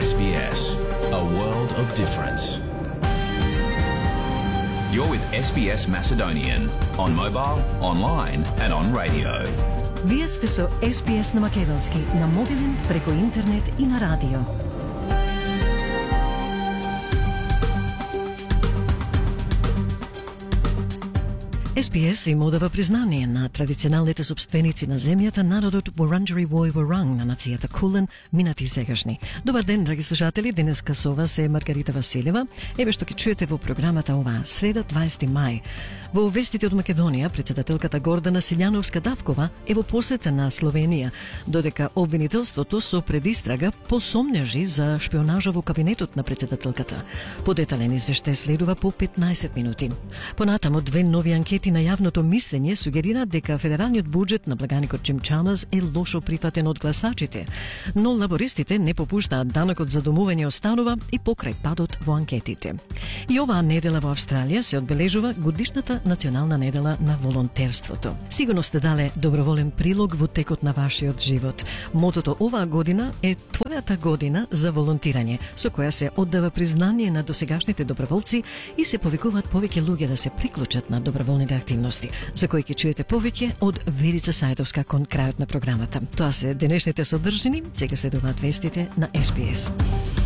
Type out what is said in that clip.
SBS, a world of difference. You're with SBS Macedonian on mobile, online and on radio. Вие сте со SBS на македонски, на мобилен, преку интернет и на радио. SBS им одава признание на традиционалните собственици на земјата, народот Wurundjeri Woi Wurrung на нацијата Кулен, минати и сегашни. Добар ден, драги слушатели, денеска со вас е Маргарита Василева. Еве што ќе чуете во програмата оваа среда 20 мај. Во вестите од Македонија, председателката Гордана Силјановска-Давкова е во посета на Словенија, додека обвинителството со предистрага посомнежи за шпионажа во кабинетот на председателката. Подетален извештај следува по 15 минути. Понатамо две нови анкети на јавното мислење сугерираат дека федералниот буџет на благаникот Џим Чалмерс е лошо прифатен од гласачите, но лабористите не попуштаат данокот за домување останува и покрај падот во анкетите. И оваа недела во Австралија се одбележува годишната национална недела на волонтерството. Сигурно сте дале доброволен прилог во текот на вашиот живот. Мотото оваа година е твојата година за волонтирање, со која се оддава признание на досегашните доброволци и се повикуваат повеќе луѓе да се приклучат на доброволните активности, за кои ќе чуете повеќе од Верица Сајдовска кон крајот на програмата. Тоа се денешните содржини, сега следуваат вестите на SBS.